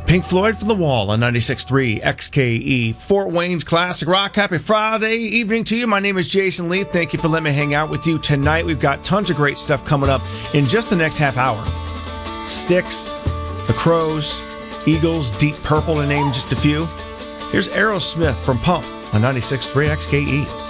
Pink Floyd from The Wall on 96.3 XKE, Fort Wayne's Classic Rock. Happy Friday evening to you. My name is Jason Lee. Thank you for letting me hang out with you tonight. We've got tons of great stuff coming up in just the next half hour. Styx, The Crows, Eagles, Deep Purple, to name just a few. Here's Aerosmith from Pump on 96.3 XKE.